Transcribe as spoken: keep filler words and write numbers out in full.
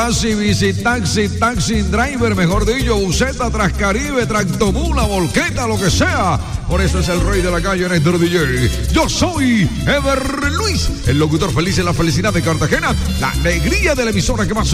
Taxi, bici, taxi, taxi driver, mejor dicho, buseta, trascaribe, tractomula, volqueta, lo que sea. Por eso es el rey de la calle, Néstor D J. Yo soy Ever Luis, el locutor feliz en la felicidad de Cartagena, la alegría de la emisora que más